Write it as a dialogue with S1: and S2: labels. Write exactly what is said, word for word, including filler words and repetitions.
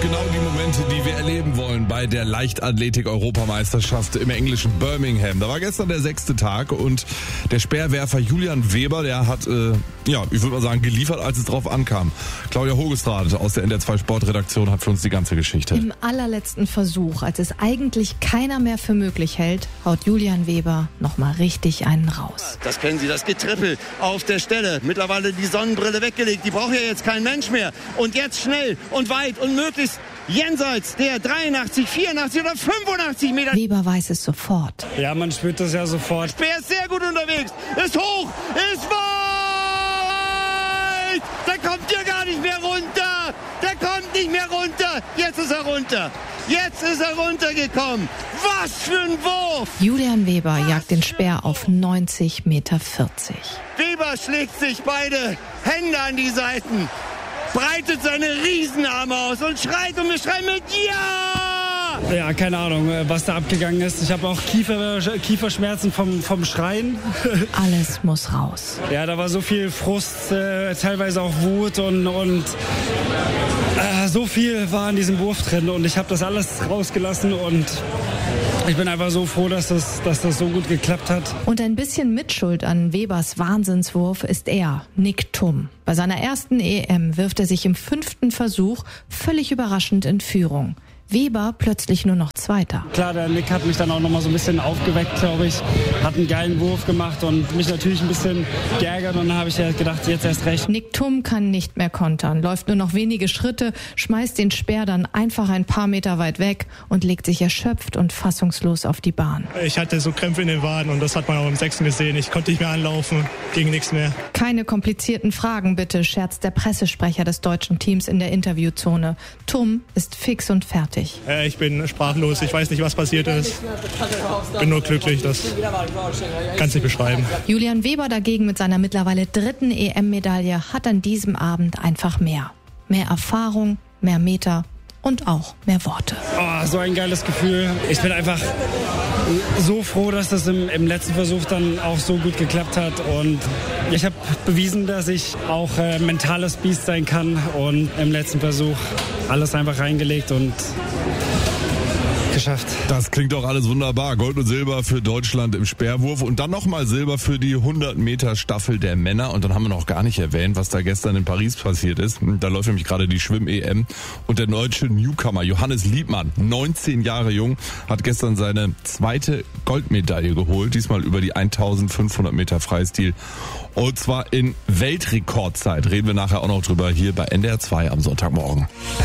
S1: genau die Momente, die wir erleben wollen bei der Leichtathletik-Europameisterschaft im englischen Birmingham. Da war gestern der sechste Tag und der Speerwerfer Julian Weber, der hat, äh, ja, ich würde mal sagen, geliefert, als es drauf ankam. Claudia Hogestraat aus der N D R zwei Sportredaktion hat für uns die ganze Geschichte.
S2: Im allerletzten Versuch, als es eigentlich keiner mehr für möglich hält, haut Julian Weber nochmal richtig einen raus.
S3: Das kennen Sie, das Getrippel auf der Stelle. Mittlerweile die Sonnenbrille weggelegt, die braucht ja jetzt kein Mensch mehr. Und jetzt schnell und weit und möglichst jenseits der dreiundachtzig, vierundachtzig oder fünfundachtzig Meter.
S2: Weber weiß es sofort.
S4: Ja, man spürt das ja sofort.
S3: Speer ist sehr gut unterwegs, ist hoch, ist weit. Der kommt hier gar nicht mehr runter. Der kommt nicht mehr runter. Jetzt ist er runter. Jetzt ist er runtergekommen. Was für ein Wurf!
S2: Julian Weber jagt den Speer auf neunzig Komma vierzig Meter.
S3: Weber schlägt sich beide Hände an die Seiten, breitet seine Riesenarme aus und schreit und wir schreien mit Ja!
S4: Ja, keine Ahnung, was da abgegangen ist. Ich habe auch Kiefer, Kieferschmerzen vom, vom Schreien.
S2: Alles muss raus.
S4: Ja, da war so viel Frust, äh, teilweise auch Wut und, und äh, so viel war in diesem Wurf drin und ich habe das alles rausgelassen und ich bin einfach so froh, dass das, dass das so gut geklappt hat.
S2: Und ein bisschen Mitschuld an Webers Wahnsinnswurf ist er, Nick Thum. Bei seiner ersten E M wirft er sich im fünften Versuch völlig überraschend in Führung. Weber plötzlich nur noch Zweiter.
S4: Klar, der Nick hat mich dann auch noch mal so ein bisschen aufgeweckt, glaube ich. Hat einen geilen Wurf gemacht und mich natürlich ein bisschen geärgert. Und dann habe ich ja gedacht, jetzt erst recht.
S2: Nick Thum kann nicht mehr kontern, läuft nur noch wenige Schritte, schmeißt den Speer dann einfach ein paar Meter weit weg und legt sich erschöpft und fassungslos auf die Bahn.
S5: Ich hatte so Krämpfe in den Waden und das hat man auch im Sechsten gesehen. Ich konnte nicht mehr anlaufen, ging nichts mehr.
S2: Keine komplizierten Fragen bitte, scherzt der Pressesprecher des deutschen Teams in der Interviewzone. Thum ist fix und fertig.
S5: Ich bin sprachlos, ich weiß nicht, was passiert ist. Bin nur glücklich, das kann es nicht beschreiben.
S2: Julian Weber dagegen mit seiner mittlerweile dritten E M-Medaille hat an diesem Abend einfach mehr. Mehr Erfahrung, mehr Meter und auch mehr Worte.
S4: Oh, so ein geiles Gefühl. Ich bin einfach so froh, dass das im, im letzten Versuch dann auch so gut geklappt hat. Und ich habe bewiesen, dass ich auch äh, mentales Biest sein kann. Und im letzten Versuch alles einfach reingelegt und geschafft.
S1: Das klingt doch alles wunderbar. Gold und Silber für Deutschland im Speerwurf und dann nochmal Silber für die hundert Meter Staffel der Männer. Und dann haben wir noch gar nicht erwähnt, was da gestern in Paris passiert ist. Da läuft nämlich gerade die Schwimm-E M und der deutsche Newcomer Johannes Liebmann, neunzehn Jahre jung, hat gestern seine zweite Goldmedaille geholt. Diesmal über die eintausendfünfhundert Meter Freistil. Und zwar in Weltrekordzeit. Reden wir nachher auch noch drüber hier bei N D R zwei am Sonntagmorgen.